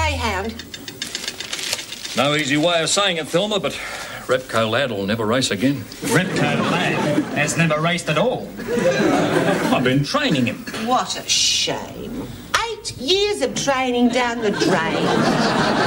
greyhound? No easy way of saying it, Thelma, but Repco Lad will never race again. Repco Lad has never raced at all. I've been training him. What a shame. 8 years of training down the drain.